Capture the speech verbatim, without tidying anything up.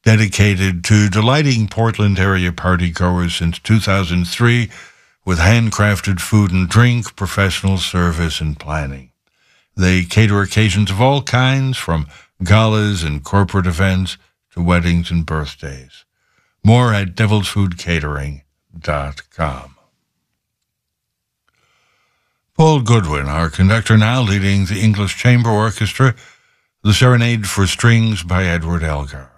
dedicated to delighting Portland area partygoers since two thousand three with handcrafted food and drink, professional service, and planning. They cater occasions of all kinds, from galas and corporate events to weddings and birthdays. More at devils food catering dot com. Paul Goodwin, our conductor, now leading the English Chamber Orchestra, the Serenade for Strings by Edward Elgar.